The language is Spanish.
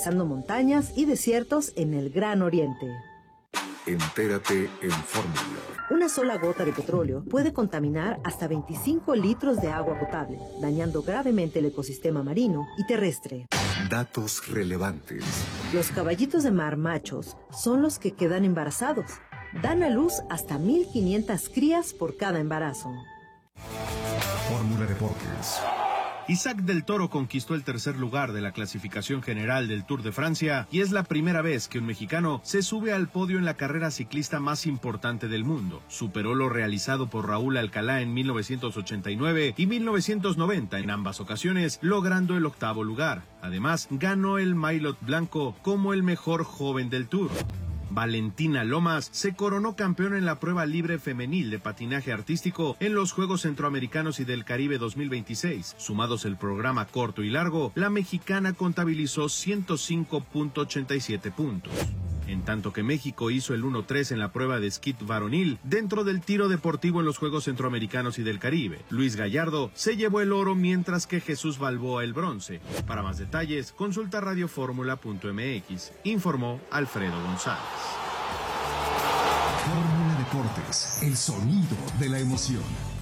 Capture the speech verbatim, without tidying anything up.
atravesando montañas y desiertos en el Gran Oriente. Entérate en Fórmula. Una sola gota de petróleo puede contaminar hasta veinticinco litros de agua potable, dañando gravemente el ecosistema marino y terrestre. Datos relevantes. Los caballitos de mar machos son los que quedan embarazados. Dan a luz hasta mil quinientas crías por cada embarazo. Fórmula Deportes. Isaac del Toro conquistó el tercer lugar de la clasificación general del Tour de Francia y es la primera vez que un mexicano se sube al podio en la carrera ciclista más importante del mundo. Superó lo realizado por Raúl Alcalá en mil novecientos ochenta y nueve y mil novecientos noventa en ambas ocasiones, logrando el octavo lugar. Además, ganó el Maillot Blanco como el mejor joven del Tour. Valentina Lomas se coronó campeona en la prueba libre femenil de patinaje artístico en los Juegos Centroamericanos y del Caribe dos mil veintiséis. Sumados el programa corto y largo, la mexicana contabilizó ciento cinco punto ochenta y siete puntos. En tanto que México hizo el uno tres en la prueba de esquí varonil dentro del tiro deportivo en los Juegos Centroamericanos y del Caribe. Luis Gallardo se llevó el oro mientras que Jesús Balboa el bronce. Para más detalles, consulta radioformula punto m x, informó Alfredo González. Fórmula Deportes, el sonido de la emoción.